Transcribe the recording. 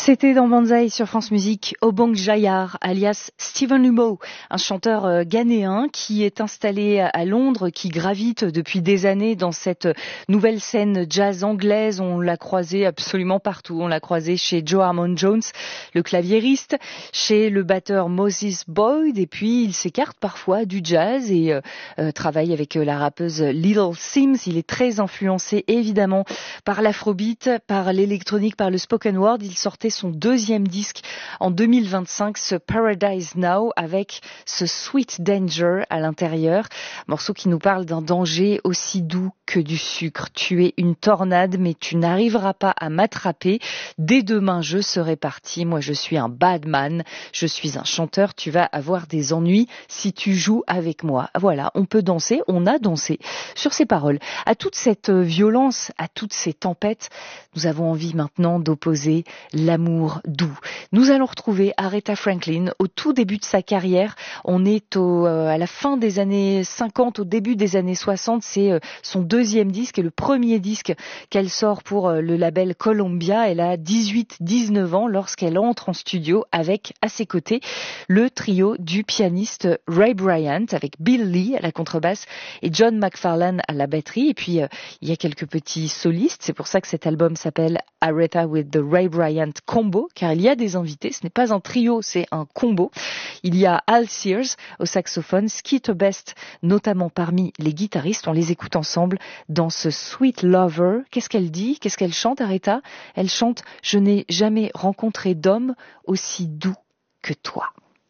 C'était dans Banzai sur France Musique, Obong Jayar, alias Stephen Lumeau, un chanteur ghanéen qui est installé à Londres, qui gravite depuis des années dans cette nouvelle scène jazz anglaise. On l'a croisé absolument partout. On l'a croisé chez Joe Harmon Jones, le claviériste, chez le batteur Moses Boyd, et puis il s'écarte parfois du jazz et travaille avec la rappeuse Little Sims. Il est très influencé évidemment par l'afrobeat, par l'électronique, par le spoken word. Il sortait son deuxième disque en 2025, ce Paradise Now, avec ce Sweet Danger à l'intérieur, morceau qui nous parle d'un danger aussi doux que du sucre. Tu es une tornade, mais tu n'arriveras pas à m'attraper. Dès demain, je serai parti. Moi, je suis un bad man. Je suis un chanteur. Tu vas avoir des ennuis si tu joues avec moi. Voilà, on peut danser. On a dansé sur ces paroles. À toute cette violence, à toutes ces tempêtes, nous avons envie maintenant d'opposer l'amour doux. Nous allons retrouver Aretha Franklin au tout début de sa carrière. On est à la fin des années 50, au début des années 60. C'est son deuxième disque et le premier disque qu'elle sort pour le label Columbia. Elle a 18-19 ans lorsqu'elle entre en studio avec, à ses côtés, le trio du pianiste Ray Bryant, avec Bill Lee à la contrebasse et John McFarlane à la batterie. Et puis, il y a quelques petits solistes. C'est pour ça que cet album s'appelle Aretha with the Ray Bryant Combo, car il y a des invités. Ce n'est pas un trio, c'est un combo. Il y a Al Sears au saxophone, Skeeter Best notamment parmi les guitaristes. On les écoute ensemble dans ce Sweet Lover. Qu'est-ce qu'elle dit? Qu'est-ce qu'elle chante, Aretha? Elle chante « Je n'ai jamais rencontré d'homme aussi doux que toi ».